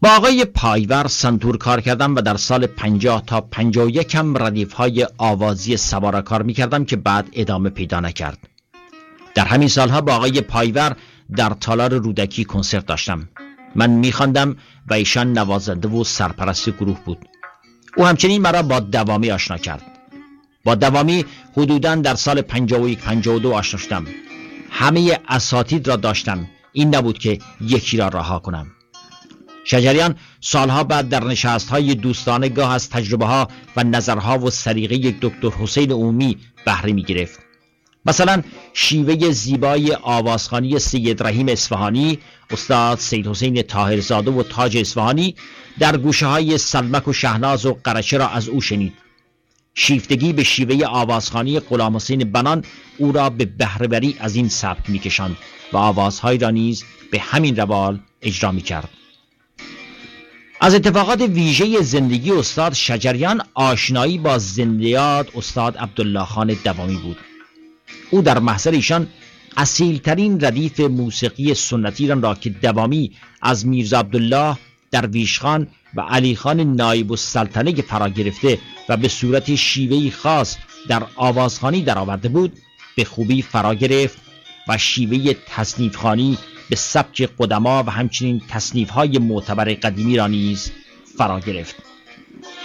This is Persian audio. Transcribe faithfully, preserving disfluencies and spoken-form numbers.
با آقای پایور سنتور کار کردم و در سال پنجاه تا پنجاه و یک هم ردیف‌های آوازی سوارا کار می‌کردم که بعد ادامه پیدا نکرد. در همین سالها با آقای پایور در تالار رودکی کنسرت داشتم. من می‌خواندم و ایشان نوازنده و سرپرست گروه بود. او همچنین مرا با دوامی آشنا کرد. با دوامی حدوداً در سال پنجاه و یک پنجاه و دو آشنا شدم. همه اساتید را داشتم، این نبود که یکی را رها کنم. شجریان سالها بعد در نشست‌های دوستانه گاه از تجربه‌ها و نظرها و سلیقه یک دکتر حسین عمومی بهره می‌گرفت. مثلا شیوه زیبای آوازخوانی سید رحیم اصفهانی، استاد سید حسین طاهرزاده و تاج اصفهانی در گوشه‌های سلمک و شهناز و قرچه را از او شنید. شیفتگی به شیوه آوازخوانی غلام حسین بنان او را به بهره‌وری از این سبک می‌کشاند و آوازهای را نیز به همین روال اجرا می‌کرد. از اتفاقات ویژه زندگی استاد شجریان آشنایی با زنده‌یاد استاد عبدالله خان دوامی بود. او در محضر ایشان اصیلترین ردیف موسیقی سنتی را که دوامی از میرزا عبدالله درویش خان و علی خان نایب السلطنه فرا گرفته و به صورت شیوهی خاص در آوازخوانی درآورده بود به خوبی فرا گرفت و شیوه تصنیف‌خوانی به سبک قدما و همچنین تصنیف‌های معتبر قدیمی را نیز فرا گرفت.